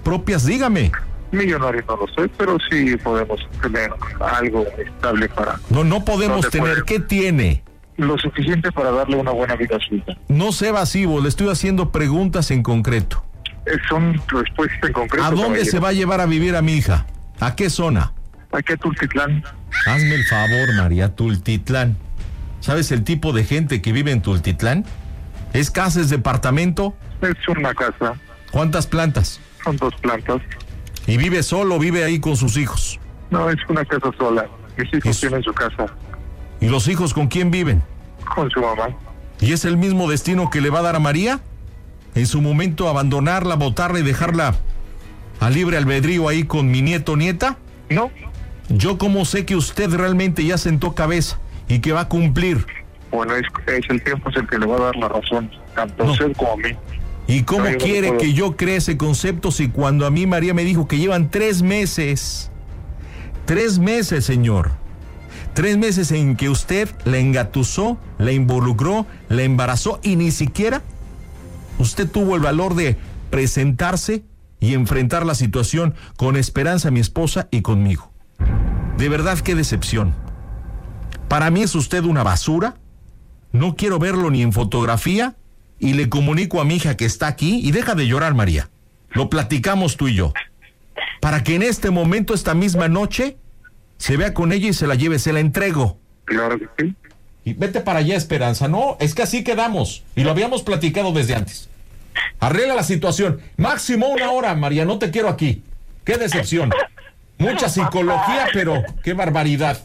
propias, dígame. Millonario no lo sé, pero sí podemos tener algo estable para... No podemos tener. ¿Qué tiene? Lo suficiente para darle una buena vida a su hija. No sé evasivo, le estoy haciendo preguntas en concreto. Son respuestas en concreto. ¿A dónde caballero se va a llevar a vivir a mi hija? ¿A qué zona? Aquí a Tultitlán. Hazme el favor, María, Tultitlán. ¿Sabes el tipo de gente que vive en Tultitlán? ¿Es casa, es departamento? Es una casa. ¿Cuántas plantas? Son 2 plantas. ¿Y vive solo o vive ahí con sus hijos? No, es una casa sola. Mis hijos Eso. tienen su casa. ¿Y los hijos con quién viven? Con su mamá. ¿Y es el mismo destino que le va a dar a María? En su momento abandonarla, botarla y dejarla a libre albedrío ahí con mi nieto o nieta. No. Yo como sé que usted realmente ya sentó cabeza y que va a cumplir. Bueno, es el tiempo es el que le va a dar la razón, tanto a No. usted como a mí. ¿Y cómo No, yo no quiere puedo. que yo cree ese concepto si cuando a mí María me dijo que llevan 3 meses? 3 meses, señor. 3 meses en que usted la engatusó, la involucró, la embarazó y ni siquiera usted tuvo el valor de presentarse y enfrentar la situación con Esperanza, mi esposa, y conmigo. De verdad, qué decepción. Para mí es usted una basura. No quiero verlo ni en fotografía. Y le comunico a mi hija que está aquí. Y deja de llorar, María. Lo platicamos tú y yo. Para que en este momento, esta misma noche, se vea con ella y se la lleve, se la entrego. Claro que sí. Y vete para allá, Esperanza. No, es que así quedamos. Y lo habíamos platicado desde antes. Arregla la situación. Máximo 1 hora, María. No te quiero aquí. Qué decepción. Mucha psicología, pero qué barbaridad.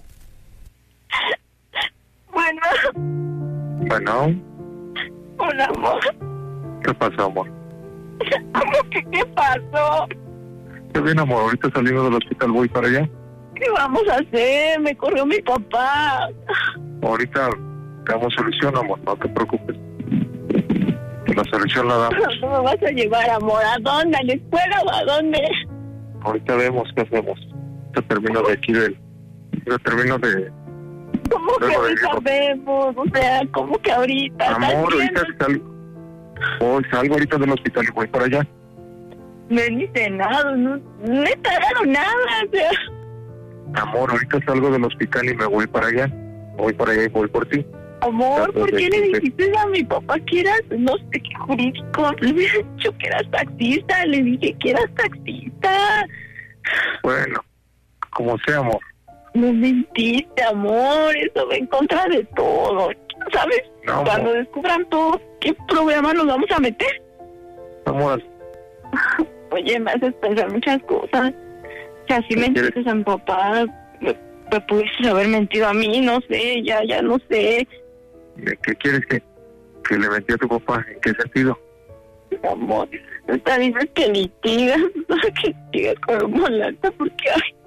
Bueno, Hola, amor. ¿qué pasó, amor? ¿Cómo que qué pasó? Qué bien, amor. Ahorita saliendo del hospital voy para allá. ¿Qué vamos a hacer? Me corrió mi papá. Ahorita damos solución, amor. No te preocupes. La solución la damos. ¿Cómo me vas a llevar, amor? ¿A dónde? ¿A la escuela o a dónde? Ahorita vemos qué hacemos. Te termino de aquí del... Yo termino de... ¿Cómo que Luego ahorita digo. vemos? O sea, ¿cómo que ahorita? ¿Estás Amor, bien? ahorita salgo. Hoy salgo ahorita del hospital y voy para allá. No he ni cenado, no he tragado nada. O sea, Amor, ahorita salgo del hospital y me voy para allá. Voy para allá y voy por ti. amor, ¿por qué le Entonces, dijiste a mi papá que eras, no sé qué jurídico? Le hubiera dicho que eras taxista, le dije que eras taxista. Bueno, como sea, amor. No mentiste, amor, eso va en contra de todo. ¿Sabes? No, Cuando amor. descubran todo, ¿qué programa nos vamos a meter? Amor, Oye, me haces pensar muchas cosas. Si así ¿Qué mentiste a mi papá, me pudiste haber mentido a mí, no sé, ya no sé. ¿qué quieres que le mentí a tu papá? ¿En qué sentido? Amor, esta dices que litigas, que litigas con un volante porque,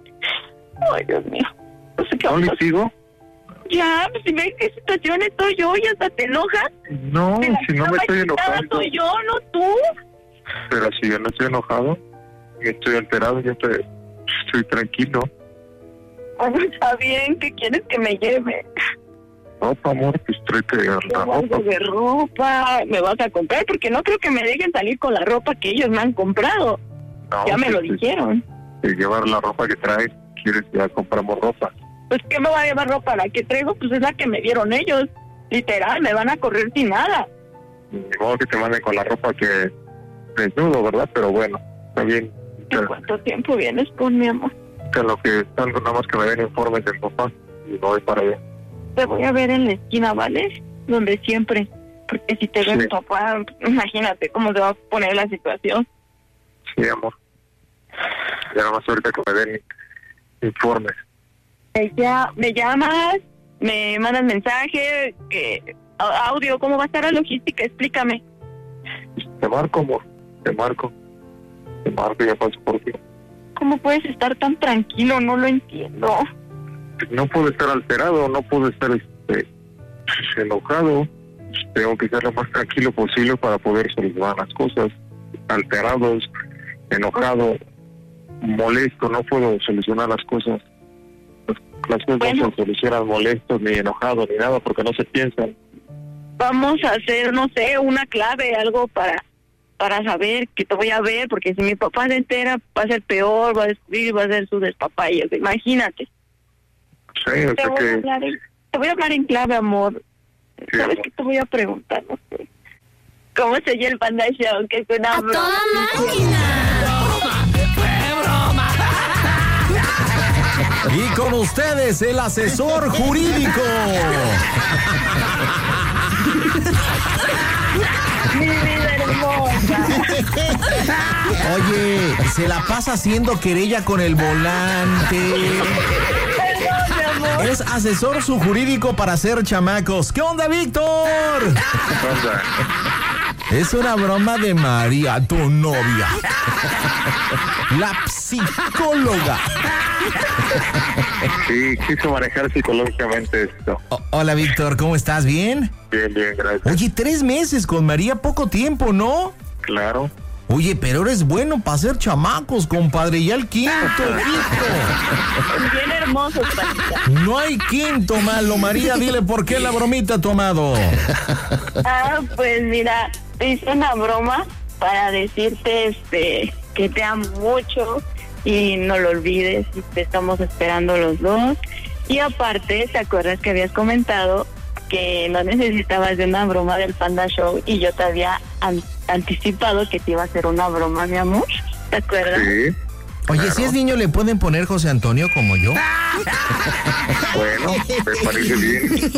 ay, Dios mío, no sé qué ¿No vamos a le digo? Ya, pues si ves qué situación estoy yo y hasta te enojas. No, De la si no me estoy agitada enojando. soy yo, no tú. Pero si yo no estoy enojado, y estoy alterado, yo estoy tranquilo. Bueno, está bien, ¿qué quieres que me lleve? Ropa, amor, pues tráete la ropa. De ropa, me vas a comprar porque no creo que me dejen salir con la ropa que ellos me han comprado. No, Ya me lo pues, dijeron. llevar la ropa que traes, quieres ya compramos ropa. Pues, ¿qué me va a llevar ropa? La que traigo, pues es la que me dieron ellos. Literal, me van a correr sin nada. Ni modo que te manden con la ropa que desnudo, ¿verdad? Pero bueno, está bien. ¿En cuánto tiempo vienes por mi amor? Que lo que están nada más que me den informes del papá y me voy para allá. Te voy a ver en la esquina, ¿vale? Donde siempre. Porque si te ve Sí. mi papá, imagínate cómo se va a poner la situación. Sí, amor. Ya nada más ahorita que me den informes. Me llamas, me mandas mensaje, audio, ¿cómo va a estar la logística? Explícame. Te marco, amor. Te marco y ya paso por ti. ¿Cómo puedes estar tan tranquilo? No lo entiendo. No puedo estar alterado, no puedo estar enojado. Tengo que ser lo más tranquilo posible para poder solucionar las cosas. Alterados, enojado, molesto, no puedo solucionar las cosas. Las cosas Bueno. no se solucionan molestos, ni enojados, ni nada, porque no se piensan. Vamos a hacer, no sé, una clave, algo para para saber que te voy a ver, porque si mi papá se entera va a ser peor, va a descubrir, va a ser su despapaya, imagínate. Sí, o sea Te voy a hablar en clave, amor. Sí, ¿Sabes amor. qué te voy a preguntar? No sé. ¿Cómo se oye el Panda Show? Que es una broma. ¡A toda máquina! ¡Fue broma! Y con ustedes, el asesor jurídico. Mi vida hermosa. Oye, se la pasa haciendo querella con el volante. Perdón, mi amor. Es asesor su jurídico para hacer chamacos. ¿Qué onda, Víctor? Onda. Es una broma de María, tu novia. La psicóloga. Sí, quiso manejar psicológicamente esto. Hola, Víctor, ¿cómo estás? ¿Bien? Bien, bien, gracias. Oye, 3 meses con María, poco tiempo, ¿no? Claro. Oye, pero eres bueno para hacer chamacos, compadre. Ya el quinto, Víctor. Bien hermoso, Pandita. No hay quinto malo. María, dile por qué la bromita ha tomado. Pues mira, te hice una broma para decirte que te amo mucho y no lo olvides, y te estamos esperando los dos. Y aparte, ¿te acuerdas que habías comentado que no necesitabas de una broma del Panda Show y yo te había anticipado que te iba a hacer una broma, mi amor? ¿Te acuerdas? Sí. Oye, Claro. si es niño, ¿le pueden poner José Antonio como yo? Bueno, me parece bien.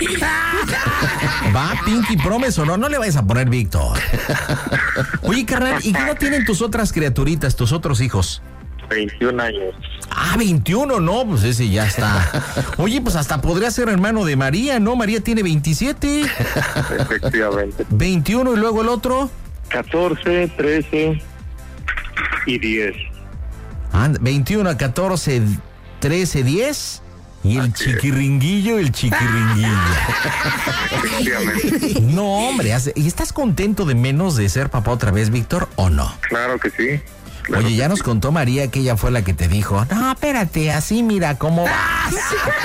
Va, Pinky Promise o no, no le vayas a poner Víctor. Oye, carnal, ¿y qué edad tienen tus otras criaturitas, tus otros hijos? 21 años. Ah, 21, no, pues ese ya está. Oye, pues hasta podría ser hermano de María, ¿no? María tiene 27. Efectivamente. 21 y luego el otro. 14, 13 y 10. 21 a 14, 13, 10. Y el Así es. chiquiringuillo, el chiquiringuillo. Efectivamente. No, hombre, ¿y estás contento de menos de ser papá otra vez, Víctor, o no? Claro que sí. Claro Oye, que ya nos sí. contó María que ella fue la que te dijo, no, espérate, así mira cómo vas.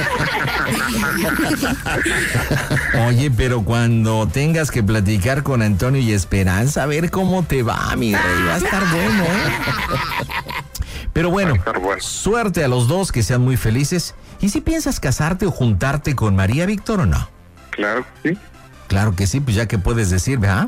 Oye, pero cuando tengas que platicar con Antonio y Esperanza, a ver cómo te va, mi rey, va a estar bueno, ¿eh? Pero bueno, Va a estar bueno. suerte a los dos, que sean muy felices. ¿Y si piensas casarte o juntarte con María, Víctor, o no? Claro que sí. Claro que sí, pues ya que puedes decir, ¿verdad?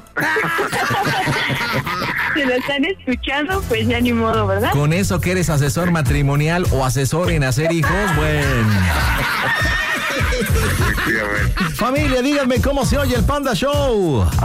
Si lo están escuchando, pues ya ni modo, ¿verdad? Con eso que eres asesor matrimonial o asesor en hacer hijos, bueno. Efectivamente. Familia, díganme cómo se oye el Panda Show.